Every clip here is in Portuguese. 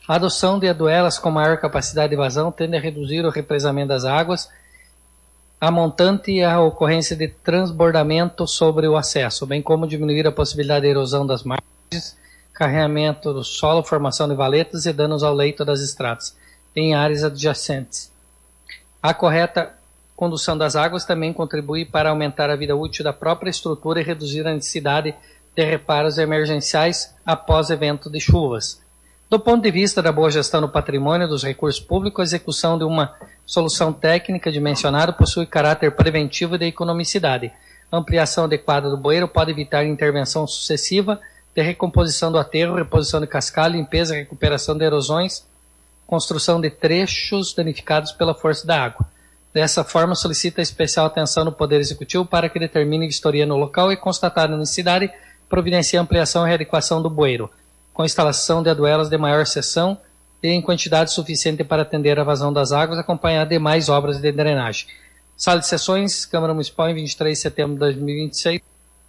A adoção de aduelas com maior capacidade de vazão tende a reduzir o represamento das águas, a montante e a ocorrência de transbordamento sobre o acesso, bem como diminuir a possibilidade de erosão das margens, carregamento do solo, formação de valetas e danos ao leito das estradas em áreas adjacentes. A correta condução das águas também contribui para aumentar a vida útil da própria estrutura e reduzir a necessidade de reparos emergenciais após evento de chuvas. Do ponto de vista da boa gestão do patrimônio dos recursos públicos, a execução de uma solução técnica dimensionada possui caráter preventivo e de economicidade. A ampliação adequada do bueiro pode evitar intervenção sucessiva de recomposição do aterro, reposição de cascalho, limpeza e recuperação de erosões, construção de trechos danificados pela força da água. Dessa forma, solicita especial atenção do Poder Executivo para que determine vistoria no local e, constatada a necessidade, providencie a ampliação e readequação do bueiro, com instalação de aduelas de maior seção e em quantidade suficiente para atender a vazão das águas, acompanhada de mais obras de drenagem. Sala de sessões, Câmara Municipal, em 23 de setembro de 2026.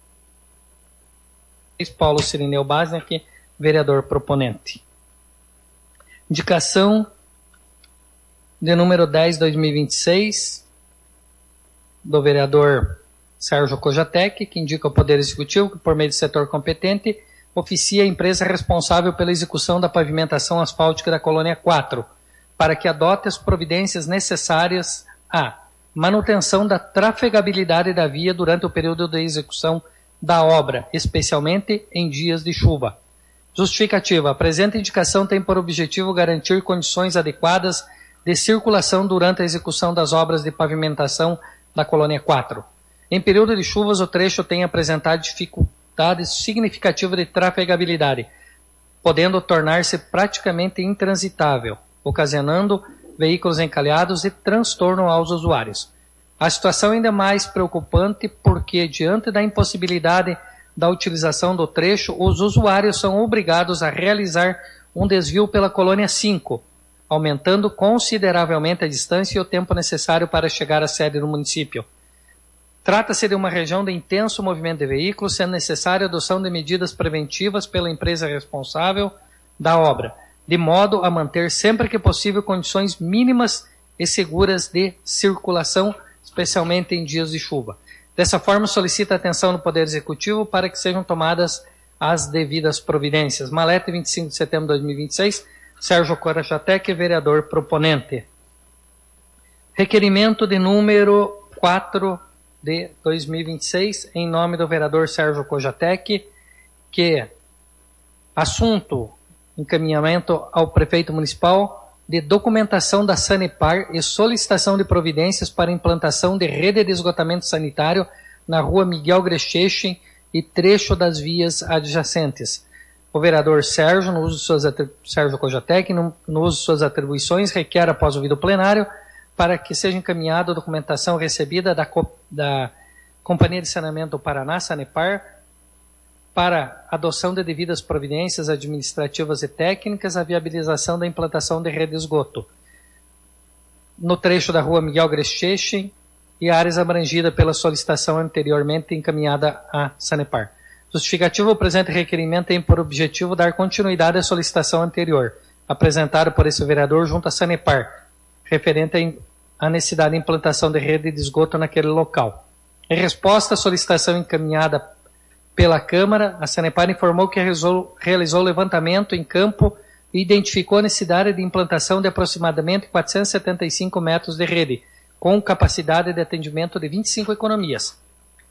Paulo Cirineu Basniak, vereador proponente. Indicação de número 10/2026, do vereador Sérgio Kojatec, que indica ao Poder Executivo que, por meio do setor competente, oficia a empresa responsável pela execução da pavimentação asfáltica da Colônia 4, para que adote as providências necessárias à manutenção da trafegabilidade da via durante o período de execução da obra, especialmente em dias de chuva. Justificativa. A presente indicação tem por objetivo garantir condições adequadas de circulação durante a execução das obras de pavimentação da Colônia 4. Em período de chuvas, o trecho tem apresentado dificuldade significativa de trafegabilidade, podendo tornar-se praticamente intransitável, ocasionando veículos encalhados e transtorno aos usuários. A situação ainda é mais preocupante porque, diante da impossibilidade da utilização do trecho, os usuários são obrigados a realizar um desvio pela Colônia 5, aumentando consideravelmente a distância e o tempo necessário para chegar à sede do município. Trata-se de uma região de intenso movimento de veículos, sendo necessária a adoção de medidas preventivas pela empresa responsável da obra, de modo a manter sempre que possível condições mínimas e seguras de circulação, especialmente em dias de chuva. Dessa forma, solicita atenção do Poder Executivo para que sejam tomadas as devidas providências. Malete, 25 de setembro de 2026, Sérgio Kojatec, vereador proponente. Requerimento de número 4 de 2026, em nome do vereador Sérgio Kojatec, que assunto, encaminhamento ao prefeito municipal de documentação da Sanepar e solicitação de providências para implantação de rede de esgotamento sanitário na rua Miguel Grechechen e trecho das vias adjacentes. O vereador Sérgio, no uso de suas Sérgio Kojatec, no uso de suas atribuições, requer, após ouvido plenário, para que seja encaminhada a documentação recebida da Companhia de Saneamento do Paraná, Sanepar, para adoção de devidas providências administrativas e técnicas, a viabilização da implantação de rede de esgoto no trecho da rua Miguel Grechechen e áreas abrangidas pela solicitação anteriormente encaminhada à Sanepar. Justificativo: o presente requerimento tem por objetivo dar continuidade à solicitação anterior, apresentada por esse vereador junto à Sanepar, referente à necessidade de implantação de rede de esgoto naquele local. Em resposta à solicitação encaminhada pela Câmara, a Sanepar informou que realizou levantamento em campo e identificou a necessidade de implantação de aproximadamente 475 metros de rede, com capacidade de atendimento de 25 economias.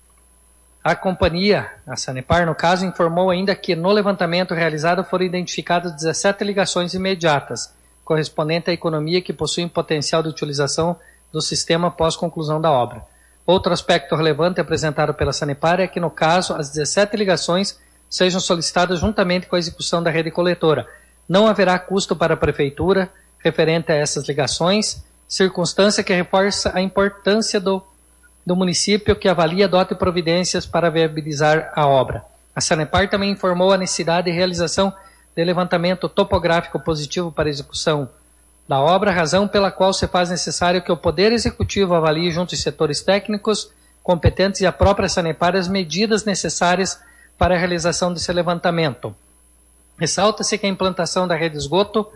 A companhia, a Sanepar, no caso, informou ainda que no levantamento realizado foram identificadas 17 ligações imediatas, correspondente à economia que possuem potencial de utilização do sistema após conclusão da obra. Outro aspecto relevante apresentado pela Sanepar é que, no caso, as 17 ligações sejam solicitadas juntamente com a execução da rede coletora. Não haverá custo para a Prefeitura referente a essas ligações, circunstância que reforça a importância do município que avalia e adote providências para viabilizar a obra. A Sanepar também informou a necessidade de realização de levantamento topográfico positivo para a execução da obra, razão pela qual se faz necessário que o Poder Executivo avalie junto aos setores técnicos competentes e a própria Sanepar as medidas necessárias para a realização desse levantamento. Ressalta-se que a implantação da rede de esgoto